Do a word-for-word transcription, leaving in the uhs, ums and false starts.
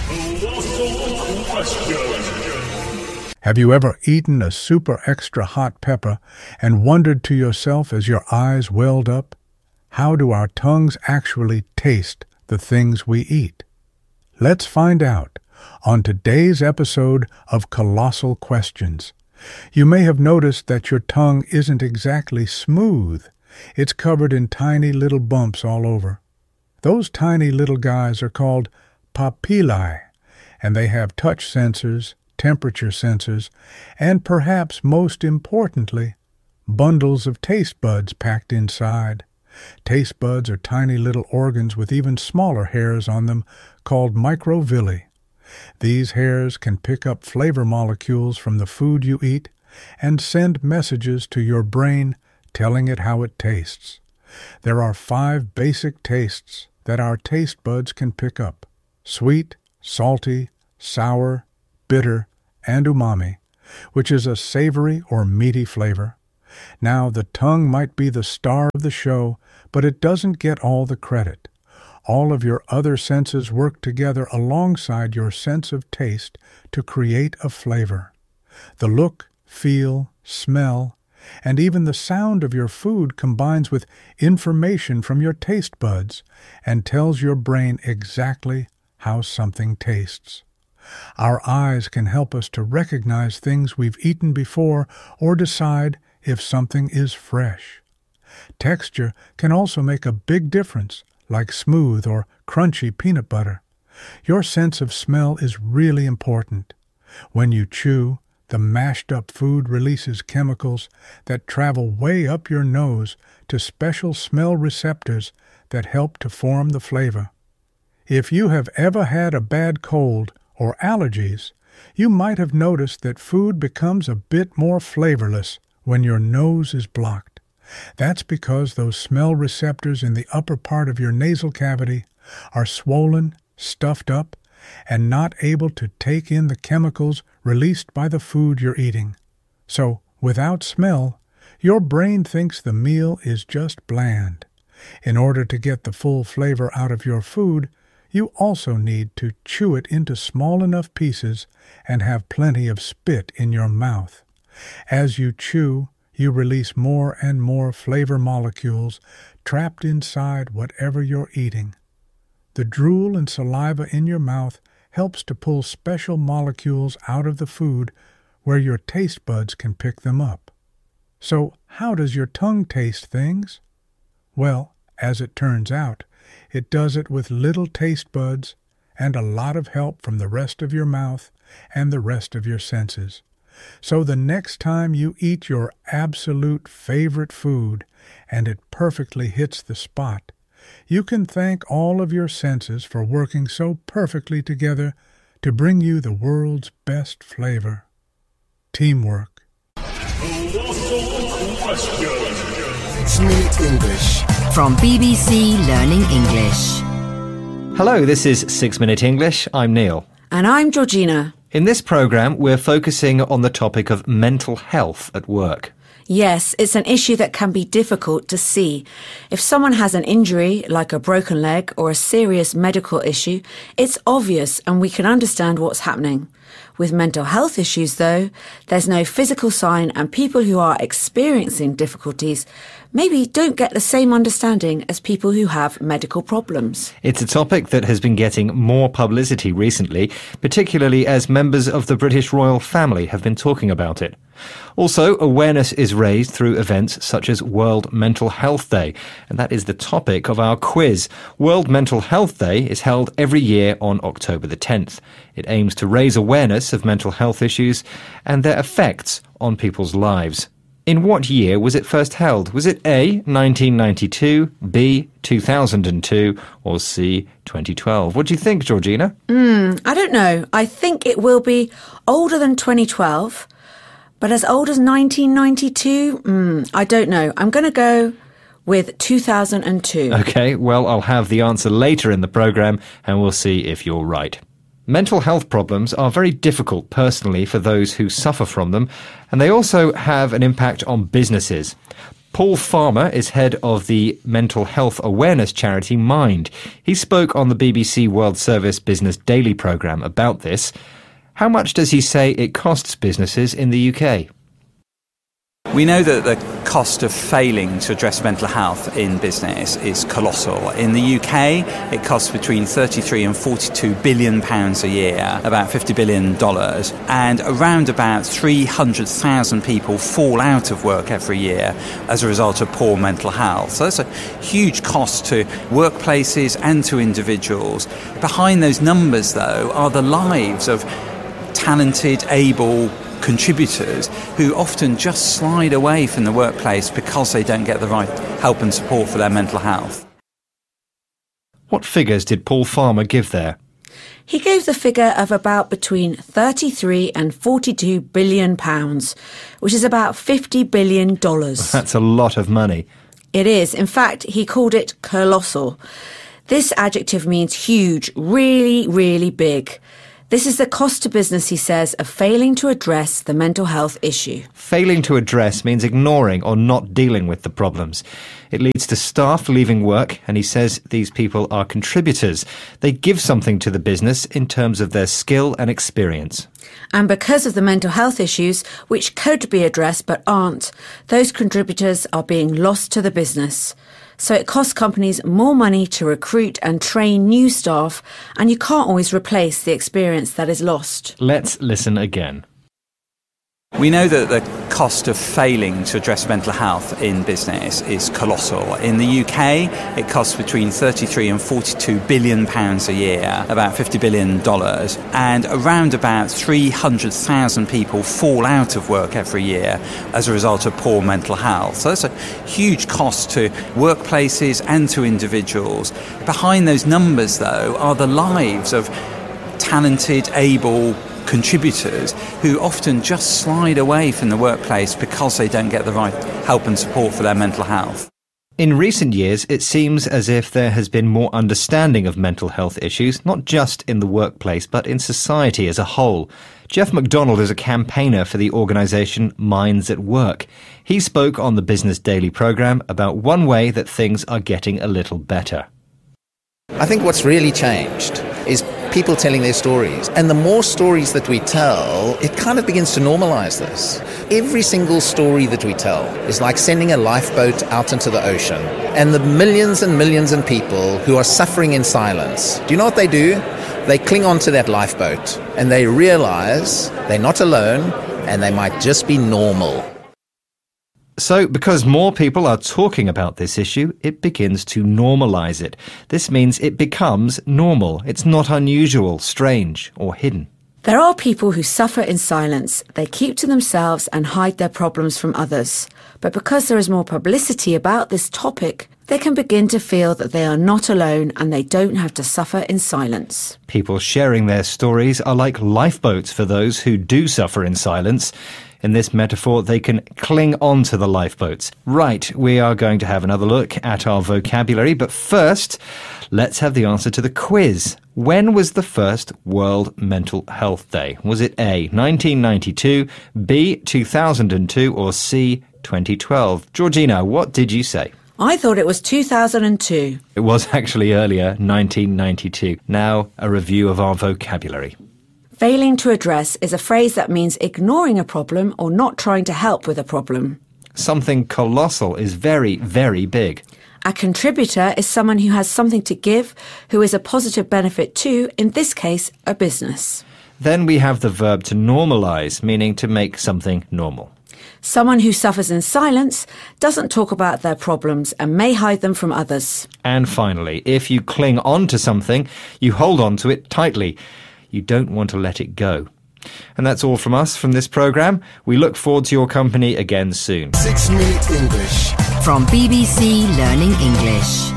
Colossal question. Have you ever eaten a super extra hot pepper and wondered to yourself as your eyes welled up, how do our tongues actually taste the things we eat? Let's find out on today's episode of Colossal Questions. You may have noticed that your tongue isn't exactly smooth. It's covered in tiny little bumps all over. Those tiny little guys are called papillae, and they have touch sensors, temperature sensors, and perhaps most importantly, bundles of taste buds packed inside. Taste buds are tiny little organs with even smaller hairs on them called microvilli. These hairs can pick up flavor molecules from the food you eat and send messages to your brain telling it how it tastes. There are five basic tastes that our taste buds can pick up: sweet, salty, sour, bitter, and umami, which is a savory or meaty flavor. Now, the tongue might be the star of the show, but it doesn't get all the credit. All of your other senses work together alongside your sense of taste to create a flavor. The look, feel, smell, and even the sound of your food combines with information from your taste buds and tells your brain exactly how something tastes. Our eyes can help us to recognize things we've eaten before or decide if something is fresh. Texture can also make a big difference, like smooth or crunchy peanut butter. Your sense of smell is really important. When you chew, the mashed up food releases chemicals that travel way up your nose to special smell receptors that help to form the flavor. If you have ever had a bad cold or allergies, you might have noticed that food becomes a bit more flavorless when your nose is blocked. That's because those smell receptors in the upper part of your nasal cavity are swollen, stuffed up, and not able to take in the chemicals released by the food you're eating. So, without smell, your brain thinks the meal is just bland. In order to get the full flavor out of your food, you also need to chew it into small enough pieces and have plenty of spit in your mouth. As you chew, you release more and more flavor molecules trapped inside whatever you're eating. The drool and saliva in your mouth helps to pull special molecules out of the food where your taste buds can pick them up. So, how does your tongue taste things? Well, as it turns out, it does it with little taste buds and a lot of help from the rest of your mouth and the rest of your senses. So the next time you eat your absolute favorite food and it perfectly hits the spot, you can thank all of your senses for working so perfectly together to bring you the world's best flavor. Teamwork. Colossal question. Six Minute English from B B C Learning English. Hello, this is Six Minute English. I'm Neil. And I'm Georgina. In this programme, we're focusing on the topic of mental health at work. Yes, it's an issue that can be difficult to see. If someone has an injury, like a broken leg or a serious medical issue, it's obvious and we can understand what's happening. With mental health issues, though, there's no physical sign and people who are experiencing difficulties maybe don't get the same understanding as people who have medical problems. It's a topic that has been getting more publicity recently, particularly as members of the British royal family have been talking about it. Also, awareness is raised through events such as World Mental Health Day, and that is the topic of our quiz. World Mental Health Day is held every year on October the tenth. It aims to raise awareness of mental health issues and their effects on people's lives. In what year was it first held? Was it A, nineteen ninety-two, B, two thousand two, or C, twenty twelve? What do you think, Georgina? Mm, I don't know. I think it will be older than twenty twelve, but as old as nineteen ninety-two? Mm, I don't know. I'm going to go with two thousand two. OK, well, I'll have the answer later in the programme and we'll see if you're right. Mental health problems are very difficult personally for those who suffer from them, and they also have an impact on businesses. Paul Farmer is head of the mental health awareness charity Mind. He spoke on the B B C World Service Business Daily programme about this. How much does he say it costs businesses in the U K? We know that the cost of failing to address mental health in business is colossal. In the U K, it costs between thirty-three and forty-two billion pounds a year, about fifty billion dollars, and around about three hundred thousand people fall out of work every year as a result of poor mental health. So that's a huge cost to workplaces and to individuals. Behind those numbers, though, are the lives of talented, able contributors who often just slide away from the workplace because they don't get the right help and support for their mental health. What figures did Paul Farmer give there? He gave the figure of about between thirty-three and forty-two billion pounds, which is about fifty billion dollars. That's a lot of money. It is. In fact, he called it colossal. This adjective means huge, really, really big. This is the cost to business, he says, of failing to address the mental health issue. Failing to address means ignoring or not dealing with the problems. It leads to staff leaving work, and he says these people are contributors. They give something to the business in terms of their skill and experience. And because of the mental health issues, which could be addressed but aren't, those contributors are being lost to the business. So it costs companies more money to recruit and train new staff, and you can't always replace the experience that is lost. Let's listen again. We know that the cost of failing to address mental health in business is colossal. In the U K, it costs between thirty-three and forty-two billion pounds a year, about fifty billion dollars, and around about three hundred thousand people fall out of work every year as a result of poor mental health. So that's a huge cost to workplaces and to individuals. Behind those numbers, though, are the lives of talented, able contributors who often just slide away from the workplace because they don't get the right help and support for their mental health. In recent years, it seems as if there has been more understanding of mental health issues, not just in the workplace, but in society as a whole. Jeff McDonald is a campaigner for the organisation Minds at Work. He spoke on the Business Daily programme about one way that things are getting a little better. I think what's really changed is people telling their stories. And the more stories that we tell, it kind of begins to normalize this. Every single story that we tell is like sending a lifeboat out into the ocean. And the millions and millions of people who are suffering in silence, do you know what they do? They cling on to that lifeboat and they realize they're not alone and they might just be normal. So, because more people are talking about this issue, it begins to normalise it. This means it becomes normal. It's not unusual, strange, or hidden. There are people who suffer in silence. They keep to themselves and hide their problems from others. But because there is more publicity about this topic, they can begin to feel that they are not alone and they don't have to suffer in silence. People sharing their stories are like lifeboats for those who do suffer in silence. In this metaphor, they can cling on to the lifeboats. Right, we are going to have another look at our vocabulary, but first, let's have the answer to the quiz. When was the first World Mental Health Day? Was it A, nineteen ninety-two, B, two thousand two, or C, twenty twelve? Georgina, what did you say? I thought it was two thousand two. It was actually earlier, nineteen ninety-two. Now, a review of our vocabulary. Failing to address is a phrase that means ignoring a problem or not trying to help with a problem. Something colossal is very, very big. A contributor is someone who has something to give, who is a positive benefit to, in this case, a business. Then we have the verb to normalise, meaning to make something normal. Someone who suffers in silence doesn't talk about their problems and may hide them from others. And finally, if you cling on to something, you hold on to it tightly. You don't want to let it go. And that's all from us from this programme. We look forward to your company again soon. Six Minute English. From B B C Learning English.